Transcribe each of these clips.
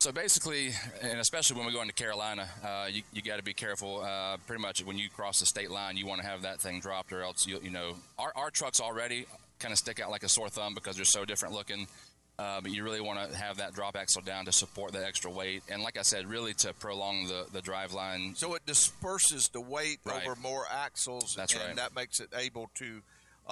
So basically, and especially when we go into Carolina, you got to be careful. Pretty much when you cross the state line, you want to have that thing dropped, or else our trucks already kind of stick out like a sore thumb because they're so different looking. But you really want to have that drop axle down to support that extra weight, and like I said, really to prolong the drive line. So it disperses the weight over more axles, and that makes it able to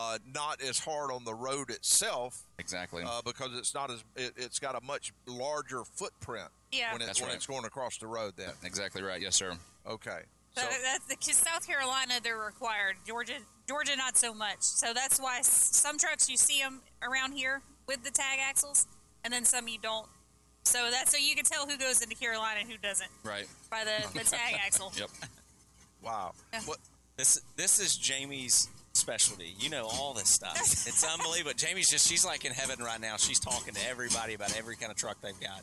not as hard on the road itself. Exactly. Because it's got a much larger footprint. Yeah. When it's going across the road. Then. Exactly right. Yes, sir. Okay. So that's South Carolina, they're required. Georgia, not so much. So that's why some trucks you see them around here with the tag axles, and then some you don't. So you can tell who goes into Carolina and who doesn't. Right. By the tag axle. Yep. Wow. Yeah. This is Jamie's specialty. You know all this stuff. It's unbelievable. She's like in heaven right now. She's talking to everybody about every kind of truck they've got.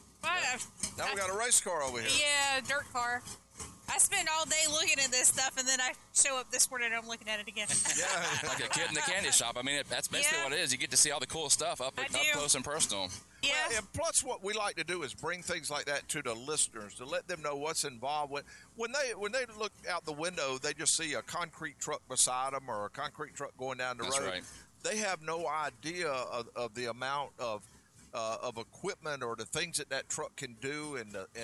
Now we got a race car over here. Yeah, dirt car. I spend all day looking at this stuff, and then I show up this morning and I'm looking at it again. Yeah, like a kid in the candy shop. I mean, that's basically what it is. You get to see all the cool stuff up close and personal. Yeah. Well, and plus, what we like to do is bring things like that to the listeners to let them know what's involved. When they look out the window, they just see a concrete truck beside them or a concrete truck going down the road. Right. They have no idea of the amount of equipment or the things that truck can do,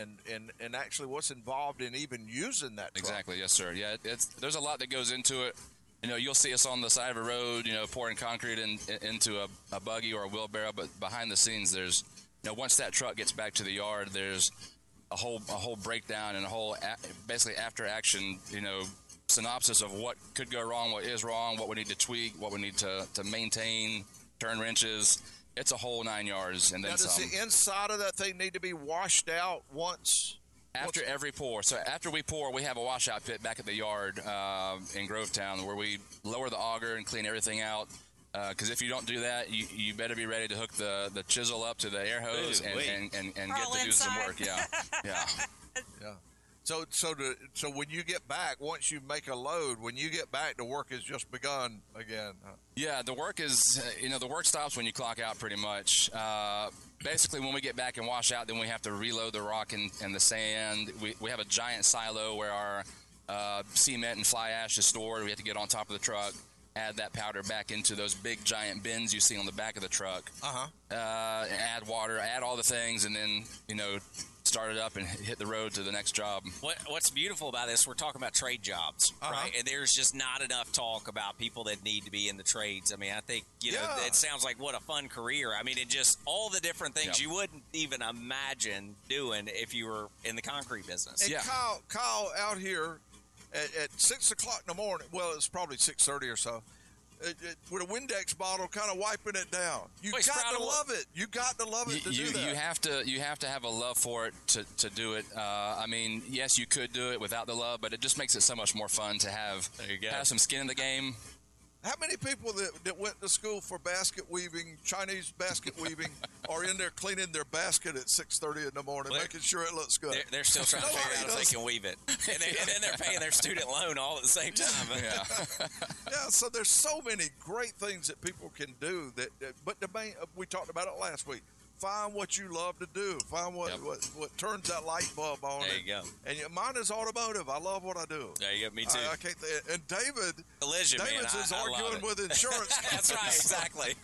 and actually what's involved in even using that truck. Exactly. Yes, sir. Yeah, there's a lot that goes into it. You'll see us on the side of a road, pouring concrete into a buggy or a wheelbarrow, but behind the scenes, there's, once that truck gets back to the yard, there's a whole breakdown and a whole basically after action, synopsis of what could go wrong, what is wrong, what we need to tweak, what we need to maintain, turn wrenches. It's a whole 9 yards, and then some. Does the inside of that thing need to be washed out once? After every pour. So after we pour, we have a washout pit back at the yard in Grovetown where we lower the auger and clean everything out. Because if you don't do that, you better be ready to hook the chisel up to the air hose and get to do some work. Yeah, yeah, yeah. So when you get back, once you make a load, when you get back, the work has just begun again. Yeah, the work is, the work stops when you clock out pretty much. Basically, when we get back and wash out, then we have to reload the rock and the sand. We have a giant silo where our cement and fly ash is stored. We have to get on top of the truck, add that powder back into those big giant bins you see on the back of the truck. Add water, add all the things, and then, start it up and hit the road to the next job. What's beautiful about this, we're talking about trade jobs, right? And there's just not enough talk about people that need to be in the trades. I mean, I think, it sounds like what a fun career. I mean, it just all the different things you wouldn't even imagine doing if you were in the concrete business. And Kyle out here at 6 o'clock in the morning, well, it's probably 6:30 or so, with a Windex bottle, kind of wiping it down. You got to love it. You got to love it to do that. You have to have a love for it to do it. I mean, yes, you could do it without the love, but it just makes it so much more fun to have some skin in the game. How many people that went to school for basket weaving, Chinese basket weaving, are in there cleaning their basket at 6:30 in the morning, making sure it looks good? They're still trying to figure out if they can weave it. And then they're paying their student loan all at the same time. Yeah, so there's so many great things that people can do. But the main, we talked about it last week. Find what you love to do. Find what turns that light bulb on. There you go. And mine is automotive. I love what I do. There you go. Me too. I can't. And David's man, arguing with insurance. That's right. Exactly.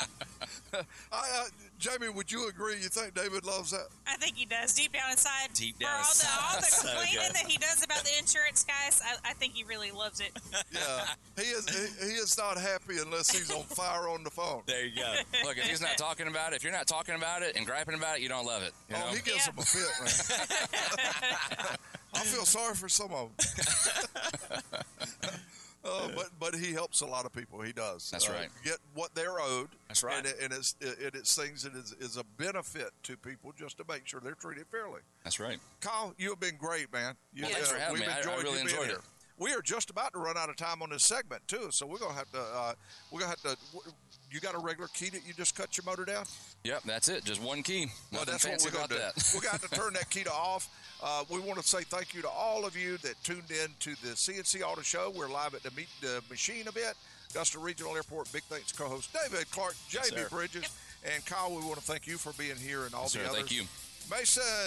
Jamie, would you agree? You think David loves that? I think he does. Deep down inside. Deep down for all the so complaining that he does about the insurance guys, I think he really loves it. Yeah. He is not happy unless he's on fire on the phone. There you go. Look, if he's not talking about it, if you're not talking about it and griping about it, you don't love it. He gives them a fit, man. I feel sorry for some of them. But he helps a lot of people. He does. That's right. Get what they're owed. That's right. And it's things that is a benefit to people just to make sure they're treated fairly. That's right. Kyle, you have been great, man. Thanks for having me. I really enjoyed it. We are just about to run out of time on this segment too, so we're gonna have to. You got a regular key that you just cut your motor down? Yep, that's it. Just one key. Well, that's what we're going to do. We're going to turn that key to off. We want to say thank you to all of you that tuned in to the CNC Auto Show. We're live at the Meet the Machine event, Augusta Regional Airport. Big thanks to co-host David Clark, Jamie Bridges, and Kyle. We want to thank you for being here and all the others. Thank you. Mason.